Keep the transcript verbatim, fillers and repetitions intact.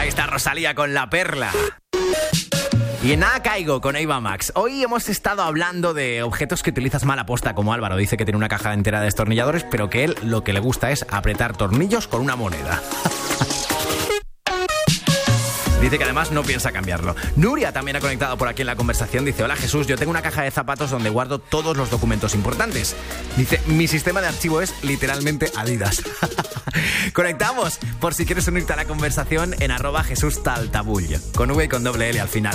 Ahí está Rosalía con La Perla. Y en nada caigo con Eva Max. Hoy hemos estado hablando de objetos que utilizas mal aposta, como Álvaro dice que tiene una caja entera de destornilladores, pero que él lo que le gusta es apretar tornillos con una moneda. Dice que además no piensa cambiarlo. Nuria también ha conectado por aquí en la conversación. Dice, hola Jesús, yo tengo una caja de zapatos donde guardo todos los documentos importantes. Dice, mi sistema de archivo es literalmente Adidas. Conectamos por si quieres unirte a la conversación en arroba Jesús Taltabull, con V y con doble L al final.